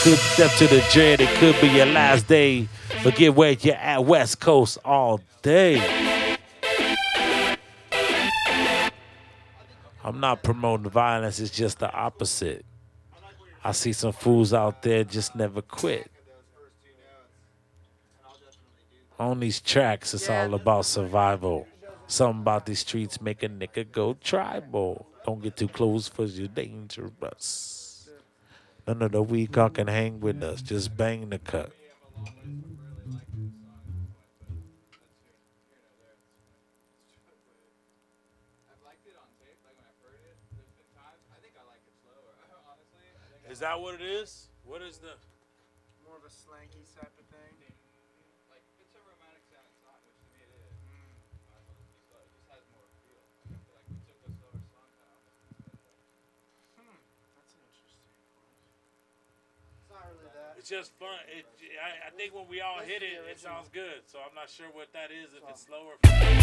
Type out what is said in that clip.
Good step to the dread. It could be your last day. Forget where you're at. West Coast all day. I'm not promoting violence. It's just the opposite. I see some fools out there just never quit. On these tracks, it's all about survival. Something about these streets make a nigga go tribal. Don't get too close for you're dangerous. None of the weak can hang with us. Just bang the cut. Is that what it is? What is the? More of a slanky type of thing. Like it's a romantic sound song, which to me it is. It just has more feel. I feel like we took a slower song kind of That's an interesting point. It's not really that. It's just fun. I think when we all hit it, it sounds good. So I'm not sure what that is. If it's slower.